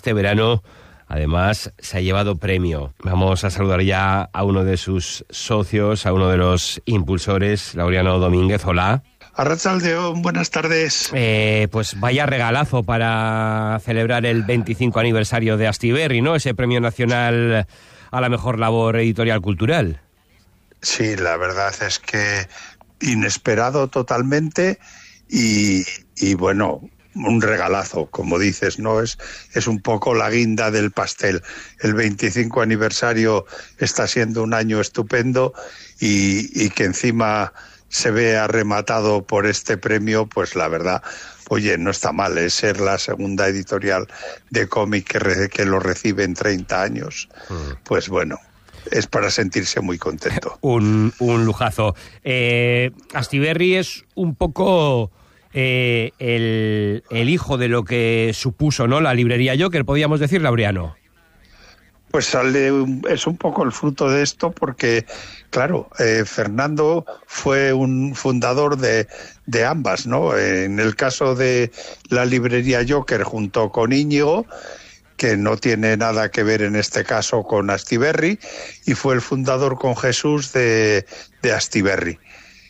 este verano además se ha llevado premio. Vamos a saludar ya a uno de sus socios, a uno de los impulsores, Laureano Domínguez. Hola. Arratsaldeon, buenas tardes. Pues vaya regalazo para celebrar el 25 aniversario de Astiberri, ¿no? Ese premio nacional a la mejor labor editorial cultural. Sí, la verdad es que inesperado totalmente y bueno, un regalazo, como dices, ¿no? Es un poco la guinda del pastel. El 25 aniversario está siendo un año estupendo y que encima se vea rematado por este premio, pues la verdad, oye, no está mal, es ser la segunda editorial de cómic que lo recibe en 30 años. Pues bueno, es para sentirse muy contento. Un lujazo. Astiberri es un poco el hijo de lo que supuso, ¿no?, la librería Joker, podríamos decir, Laureano. Pues es un poco el fruto de esto porque, claro, Fernando fue un fundador de ambas, ¿no? En el caso de la librería Joker junto con Íñigo, que no tiene nada que ver en este caso con Astiberri, y fue el fundador con Jesús de Astiberri.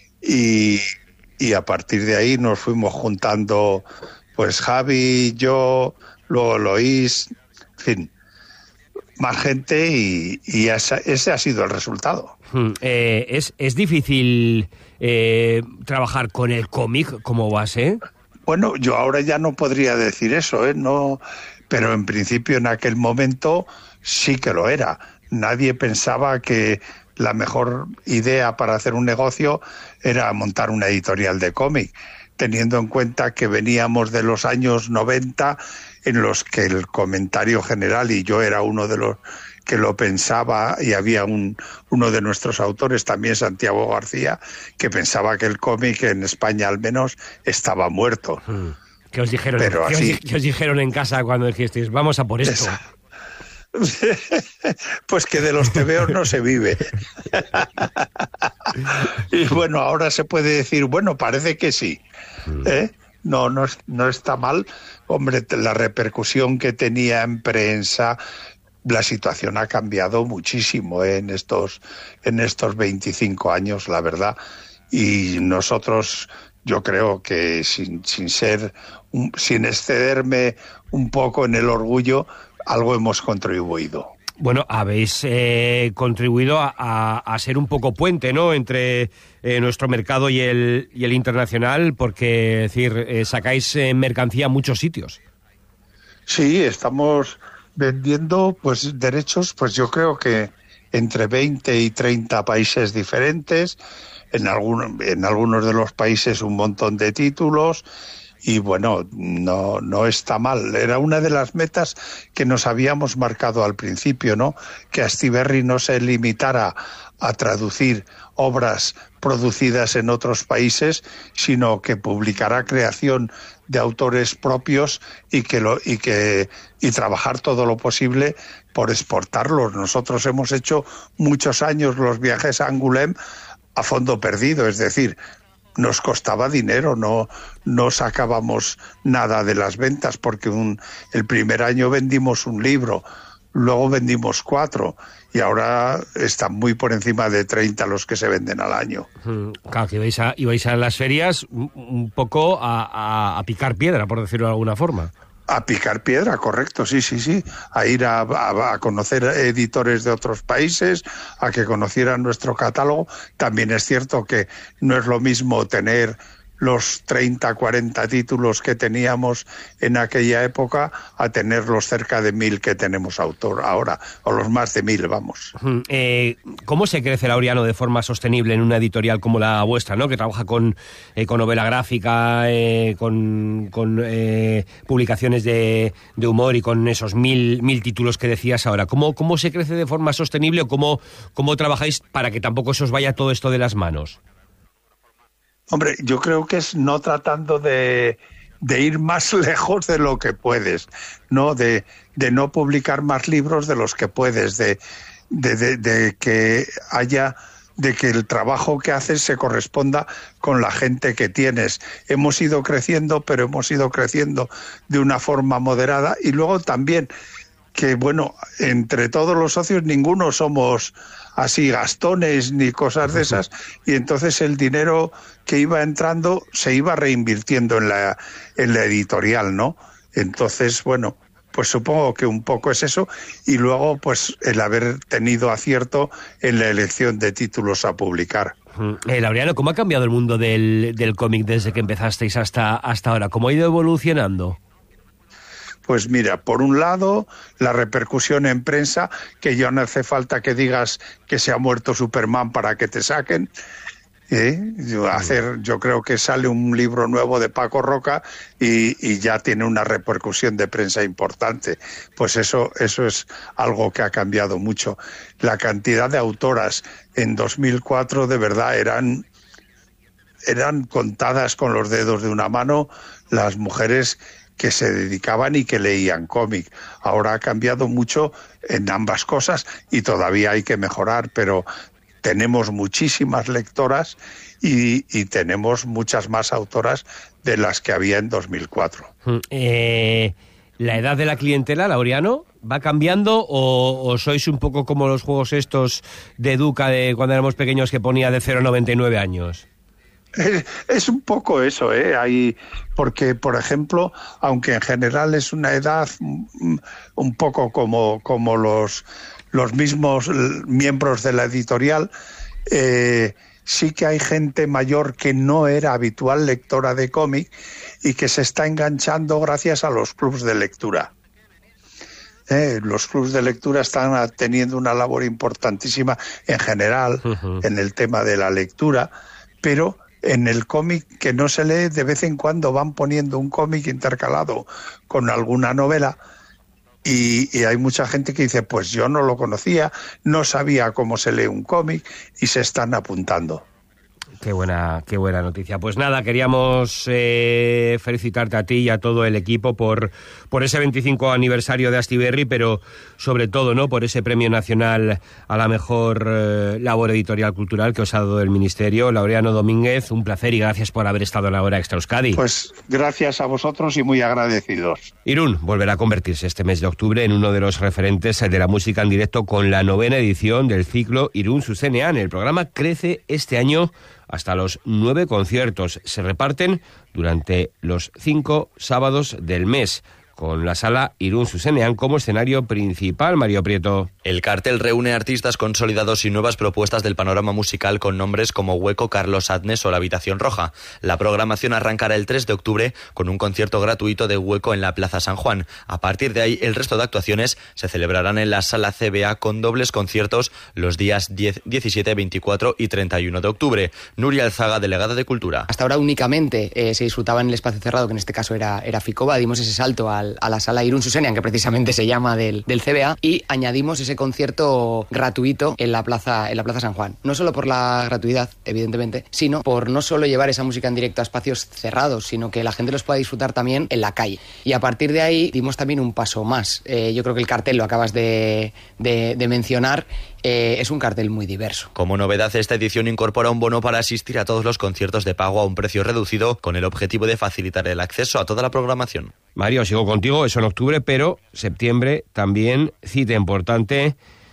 Y a partir de ahí nos fuimos juntando, pues Javi, yo, luego Loís, en fin, más gente y ese ha sido el resultado. ¿Es difícil trabajar con el cómic como base? Bueno, yo ahora ya no podría decir eso, no, pero en principio en aquel momento sí que lo era. Nadie pensaba que la mejor idea para hacer un negocio era montar una editorial de cómic, teniendo en cuenta que veníamos de los años 90 en los que el comentario general, y yo era uno de los que lo pensaba, y había uno de nuestros autores, también Santiago García, que pensaba que el cómic en España al menos estaba muerto. ¿Qué os dijeron? ¿Qué os dijeron en casa cuando dijisteis, vamos a por esto? Pues que de los tebeos no se vive. Y bueno, ahora se puede decir, bueno, parece que sí. No está mal. Hombre, la repercusión que tenía en prensa, la situación ha cambiado muchísimo en estos 25 años, la verdad. Y nosotros, yo creo que sin excederme un poco en el orgullo, algo hemos contribuido. Bueno, habéis contribuido a ser un poco puente, ¿no?, entre nuestro mercado y el internacional, porque, es decir, sacáis mercancía a muchos sitios. Sí, estamos vendiendo pues derechos, pues yo creo que entre 20 y 30 países diferentes, en algunos de los países un montón de títulos. Y bueno, no está mal. Era una de las metas que nos habíamos marcado al principio, ¿no? Que Astiberri no se limitara a traducir obras producidas en otros países, sino que publicara creación de autores propios y trabajar todo lo posible por exportarlos. Nosotros hemos hecho muchos años los viajes a Angoulême a fondo perdido, es decir, nos costaba dinero, no sacábamos nada de las ventas, porque el primer año vendimos un libro, luego vendimos 4 y ahora están muy por encima de 30 los que se venden al año. Claro, que ibais a las ferias un poco a picar piedra, por decirlo de alguna forma. A picar piedra, correcto, sí. A ir a conocer editores de otros países, a que conocieran nuestro catálogo. También es cierto que no es lo mismo tener los 30, 40 títulos que teníamos en aquella época a tener los cerca de 1000 que tenemos autor ahora, o los más de 1000, vamos. ¿Cómo se crece, Laureano, de forma sostenible en una editorial como la vuestra, ¿no?, que trabaja con novela gráfica, con publicaciones de humor y con esos 1000 títulos que decías ahora? ¿Cómo se crece de forma sostenible o cómo trabajáis para que tampoco se os vaya todo esto de las manos? Hombre, yo creo que es no tratando de ir más lejos de lo que puedes, ¿no? De no publicar más libros de los que puedes, de que haya de que el trabajo que haces se corresponda con la gente que tienes. Hemos ido creciendo, pero hemos ido creciendo de una forma moderada, y luego también que, bueno, entre todos los socios ninguno somos así gastones ni cosas de esas, y entonces el dinero que iba entrando se iba reinvirtiendo en la editorial, ¿no? Entonces, bueno, pues supongo que un poco es eso, y luego pues el haber tenido acierto en la elección de títulos a publicar. Laureano, ¿cómo ha cambiado el mundo del cómic desde que empezasteis hasta ahora? ¿Cómo ha ido evolucionando? Pues mira, por un lado, la repercusión en prensa, que ya no hace falta que digas que se ha muerto Superman para que te saquen. Yo creo que sale un libro nuevo de Paco Roca y ya tiene una repercusión de prensa importante. Pues eso es algo que ha cambiado mucho. La cantidad de autoras en 2004 de verdad eran contadas con los dedos de una mano las mujeres que se dedicaban y que leían cómic. Ahora ha cambiado mucho en ambas cosas y todavía hay que mejorar, pero tenemos muchísimas lectoras y tenemos muchas más autoras de las que había en 2004. ¿La edad de la clientela, Laureano, va cambiando o sois un poco como los juegos estos de Educa de cuando éramos pequeños que ponía de 0 a 99 años? Es un poco eso, porque, por ejemplo, aunque en general es una edad un poco como los mismos miembros de la editorial, sí que hay gente mayor que no era habitual lectora de cómic y que se está enganchando gracias a los clubs de lectura. Los clubs de lectura están teniendo una labor importantísima en general en el tema de la lectura, pero en el cómic que no se lee, de vez en cuando van poniendo un cómic intercalado con alguna novela, y hay mucha gente que dice, pues yo no lo conocía, no sabía cómo se lee un cómic, y se están apuntando. Qué buena noticia. Pues nada, queríamos felicitarte a ti y a todo el equipo por ese 25 aniversario de Astiberri, pero sobre todo, ¿no?, por ese premio nacional a la mejor labor editorial cultural que os ha dado el Ministerio. Laureano Domínguez, un placer y gracias por haber estado en la Hora Extra Euskadi. Pues gracias a vosotros y muy agradecidos. Irún volverá a convertirse este mes de octubre en uno de los referentes de la música en directo con la 9ª edición del ciclo Irún Zuzenean. El programa crece este año hasta los 9 conciertos. Se reparten durante los 5 sábados del mes, con la sala Irún Zuzenean como escenario principal. Mario Prieto. El cartel reúne artistas consolidados y nuevas propuestas del panorama musical con nombres como Hueco, Carlos Adnes o La Habitación Roja. La programación arrancará el 3 de octubre con un concierto gratuito de Hueco en la Plaza San Juan. A partir de ahí, el resto de actuaciones se celebrarán en la sala CBA con dobles conciertos los días 10, 17, 24 y 31 de octubre. Nuria Alzaga, delegada de Cultura. Hasta ahora únicamente se disfrutaba en el espacio cerrado, que en este caso era Ficoba. Dimos ese salto a la sala Irún Zuzenean, que precisamente se llama del CBA, y añadimos ese concierto gratuito en la Plaza San Juan. No solo por la gratuidad, evidentemente, sino por no solo llevar esa música en directo a espacios cerrados, sino que la gente los pueda disfrutar también en la calle. Y a partir de ahí dimos también un paso más. Yo creo que el cartel lo acabas de mencionar. Es un cartel muy diverso. Como novedad, esta edición incorpora un bono para asistir a todos los conciertos de pago a un precio reducido, con el objetivo de facilitar el acceso a toda la programación. Mario, sigo contigo, eso en octubre, pero septiembre también, cita importante,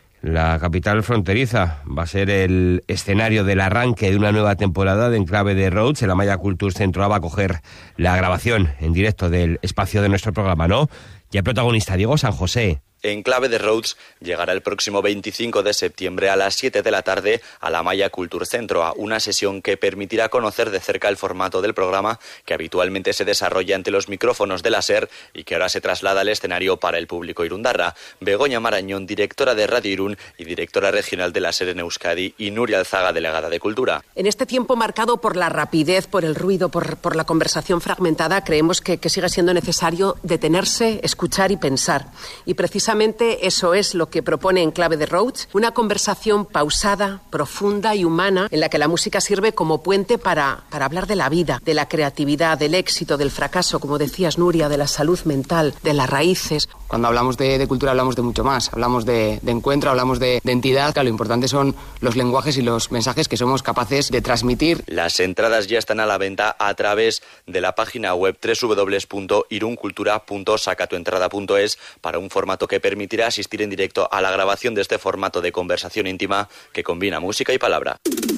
la capital fronteriza. Va a ser el escenario del arranque de una nueva temporada de Enclave de Rhodes. El Amaya Culture Centro va a coger la grabación en directo del espacio de nuestro programa, ¿no? Ya protagonista Diego San José. Enclave de Rhodes llegará el próximo 25 de septiembre a las 7 de la tarde a la Amaya Culture Centro, a una sesión que permitirá conocer de cerca el formato del programa, que habitualmente se desarrolla ante los micrófonos de la SER y que ahora se traslada al escenario para el público irundarra. Begoña Marañón, directora de Radio Irún y directora regional de la SER en Euskadi, y Nuria Alzaga, delegada de Cultura. En este tiempo marcado por la rapidez, por el ruido, por la conversación fragmentada, creemos que sigue siendo necesario detenerse, escuchar y pensar. Y precisamente eso es lo que propone Enclave de Rhodes, una conversación pausada, profunda y humana, en la que la música sirve como puente para hablar de la vida, de la creatividad, del éxito, del fracaso, como decías, Nuria, de la salud mental, de las raíces. Cuando hablamos de cultura hablamos de mucho más, hablamos de encuentro, hablamos de entidad. Claro, lo importante son los lenguajes y los mensajes que somos capaces de transmitir. Las entradas ya están a la venta a través de la página web www.iruncultura.sacatuentrada.es para un formato que permitirá asistir en directo a la grabación de este formato de conversación íntima que combina música y palabra.